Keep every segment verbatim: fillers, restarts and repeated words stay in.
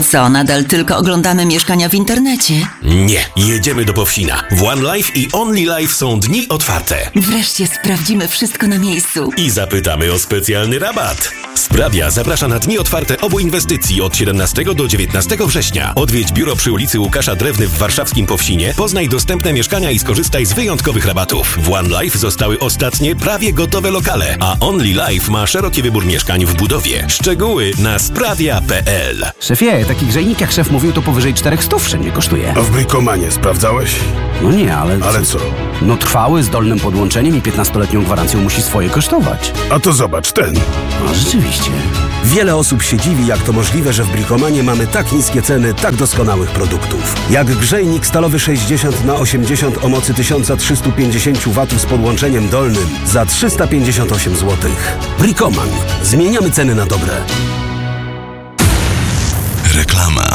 Co, nadal tylko oglądamy mieszkania w internecie? Nie, jedziemy do Powsina. W One Life i Only Life są dni otwarte. Wreszcie sprawdzimy wszystko na miejscu. I zapytamy o specjalny rabat. Sprawia zaprasza na dni otwarte obu inwestycji od siedemnastego do dziewiętnastego września. Odwiedź biuro przy ulicy Łukasza Drewny w warszawskim Powsinie, poznaj dostępne mieszkania i skorzystaj z wyjątkowych rabatów. W One Life zostały ostatnie, prawie gotowe lokale, a Only Life ma szeroki wybór mieszkań w budowie. Szczegóły na sprawia kropka p l. Szefie, taki grzejnik jak szef mówił, to powyżej czterech stów wszędzie kosztuje. A w Brikomanie sprawdzałeś? No nie, ale... Ale co? No trwały, z dolnym podłączeniem i piętnastoletnią gwarancją musi swoje kosztować. A to zobacz, ten. A rzeczywiście. Wiele osób się dziwi, jak to możliwe, że w Brikomanie mamy tak niskie ceny tak doskonałych produktów. Jak grzejnik stalowy sześćdziesiąt na osiemdziesiąt o mocy tysiąc trzysta pięćdziesiąt watów z podłączeniem dolnym za trzysta pięćdziesiąt osiem złotych. Brikoman. Zmieniamy ceny na dobre. Reklama.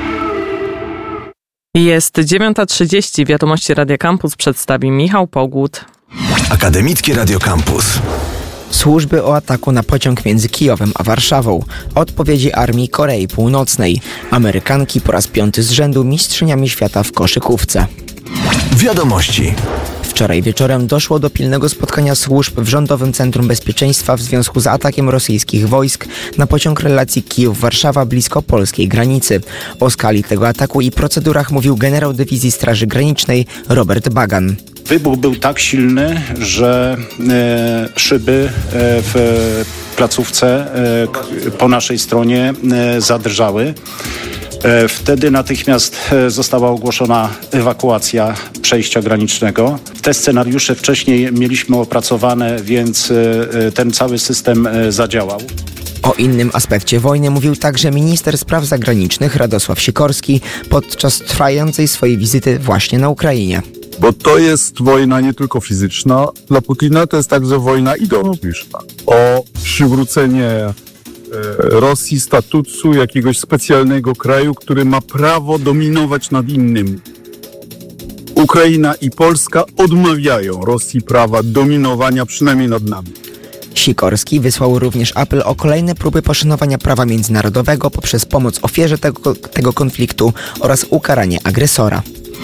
Jest dziewiąta trzydzieści. Wiadomości Radia Campus przedstawi Michał Pogód. Akademickie Radio Campus. Służby o ataku na pociąg między Kijowem a Warszawą. Odpowiedzi Armii Korei Północnej. Amerykanki po raz piąty z rzędu mistrzyniami świata w koszykówce. Wiadomości. Wczoraj wieczorem doszło do pilnego spotkania służb w Rządowym Centrum Bezpieczeństwa w związku z atakiem rosyjskich wojsk na pociąg relacji Kijów-Warszawa blisko polskiej granicy. O skali tego ataku i procedurach mówił generał Dywizji Straży Granicznej Robert Bagan. Wybuch był tak silny, że e, szyby e, w placówce e, po naszej stronie e, zadrżały. E, wtedy natychmiast e, została ogłoszona ewakuacja przejścia granicznego. Te scenariusze wcześniej mieliśmy opracowane, więc e, ten cały system e, zadziałał. O innym aspekcie wojny mówił także minister spraw zagranicznych Radosław Sikorski podczas trwającej swojej wizyty właśnie na Ukrainie. Bo to jest wojna nie tylko fizyczna, dla Putina to jest także wojna ideologiczna. O przywrócenie e, Rosji statusu jakiegoś specjalnego kraju, który ma prawo dominować nad innymi. Ukraina i Polska odmawiają Rosji prawa dominowania przynajmniej nad nami. Sikorski wysłał również apel o kolejne próby poszanowania prawa międzynarodowego poprzez pomoc ofierze tego, tego konfliktu oraz ukaranie agresora.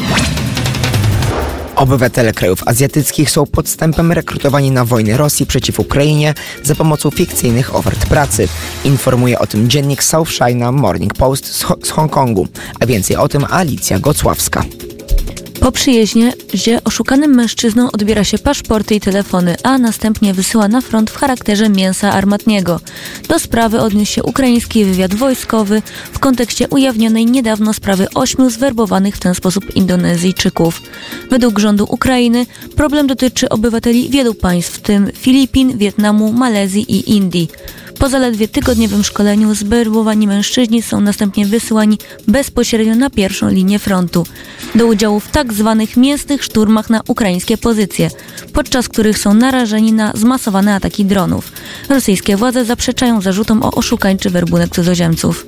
Obywatele krajów azjatyckich są podstępem rekrutowani na wojnę Rosji przeciw Ukrainie za pomocą fikcyjnych ofert pracy. Informuje o tym dziennik South China Morning Post z, Ho- z Hongkongu. A więcej o tym Alicja Gocławska. Po przyjeździe oszukanym mężczyznom odbiera się paszporty i telefony, a następnie wysyła na front w charakterze mięsa armatniego. Do sprawy odniósł się ukraiński wywiad wojskowy w kontekście ujawnionej niedawno sprawy ośmiu zwerbowanych w ten sposób Indonezyjczyków. Według rządu Ukrainy problem dotyczy obywateli wielu państw, w tym Filipin, Wietnamu, Malezji i Indii. Po zaledwie tygodniowym szkoleniu zwerbowani mężczyźni są następnie wysyłani bezpośrednio na pierwszą linię frontu do udziału w tak zwanych mięsnych szturmach na ukraińskie pozycje, podczas których są narażeni na zmasowane ataki dronów. Rosyjskie władze zaprzeczają zarzutom o oszukańczy werbunek cudzoziemców.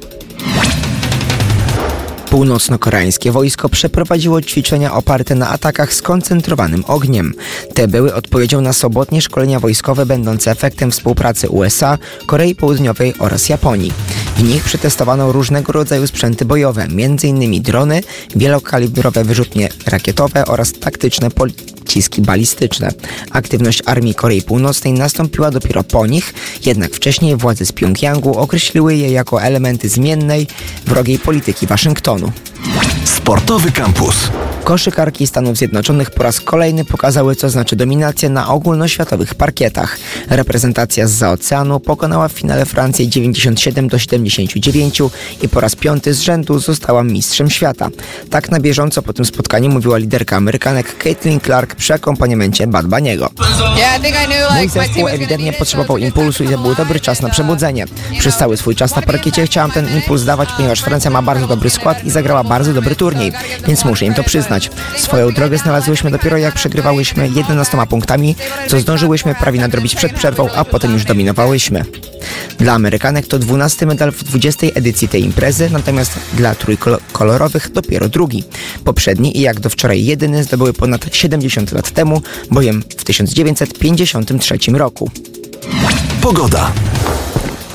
Północno-koreańskie wojsko przeprowadziło ćwiczenia oparte na atakach skoncentrowanym ogniem. Te były odpowiedzią na sobotnie szkolenia wojskowe będące efektem współpracy U S A, Korei Południowej oraz Japonii. W nich przetestowano różnego rodzaju sprzęty bojowe, m.in. drony, wielokalibrowe wyrzutnie rakietowe oraz taktyczne pociski balistyczne. Aktywność Armii Korei Północnej nastąpiła dopiero po nich, jednak wcześniej władze z Pjongjangu określiły je jako elementy zmiennej, wrogiej polityki Waszyngtonu. Sportowy Campus. Koszykarki Stanów Zjednoczonych po raz kolejny pokazały, co znaczy dominacja na ogólnoświatowych parkietach. Reprezentacja zza oceanu pokonała w finale Francję dziewięćdziesiąt siedem do siedemdziesięciu dziewięciu i po raz piąty z rzędu została mistrzem świata. Tak na bieżąco po tym spotkaniu mówiła liderka Amerykanek Caitlin Clark przy akompaniamencie Bad Bunny'ego. Mój zespół ewidentnie potrzebował impulsu i to był dobry czas na przebudzenie. Przez cały swój czas na parkiecie chciałam ten impuls dawać, ponieważ Francja ma bardzo dobry skład i zagrała bardzo dobry turniej, więc muszę im to przyznać. Swoją drogę znalazłyśmy dopiero jak przegrywałyśmy jedenastoma punktami, co zdążyłyśmy prawie nadrobić przed przerwą, a potem już dominowałyśmy. Dla Amerykanek to dwunasty medal w dwudziestej edycji tej imprezy, natomiast dla trójkolorowych dopiero drugi. Poprzedni i jak do wczoraj jedyny zdobyły ponad siedemdziesiąt lat temu, bowiem w tysiąc dziewięćset pięćdziesiątym trzecim roku. Pogoda.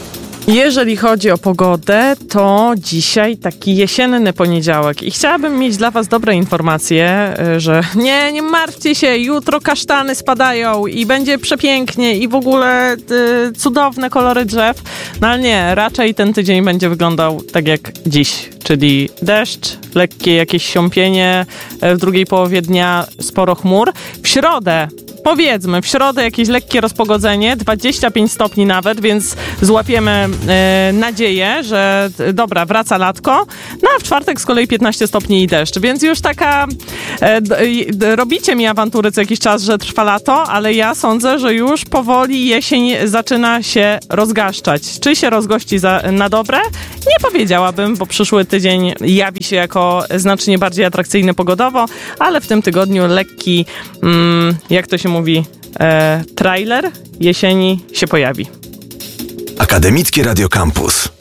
Jeżeli chodzi o pogodę, to dzisiaj taki jesienny poniedziałek i chciałabym mieć dla was dobre informacje, że nie, nie martwcie się, jutro kasztany spadają i będzie przepięknie i w ogóle y, cudowne kolory drzew, no ale nie, raczej ten tydzień będzie wyglądał tak jak dziś, czyli deszcz, lekkie jakieś siąpienie, w drugiej połowie dnia sporo chmur. W środę Powiedzmy, w środę jakieś lekkie rozpogodzenie, dwadzieścia pięć stopni nawet, więc złapiemy e, nadzieję, że dobra, wraca latko. No a w czwartek z kolei piętnaście stopni i deszcz, więc już taka e, d, robicie mi awantury co jakiś czas, że trwa lato, ale ja sądzę, że już powoli jesień zaczyna się rozgaszczać. Czy się rozgości za, na dobre? Nie powiedziałabym, bo przyszły tydzień jawi się jako znacznie bardziej atrakcyjny pogodowo, ale w tym tygodniu lekki, mm, jak to się mówi, e, trailer jesieni się pojawi. Akademickie Radio Campus.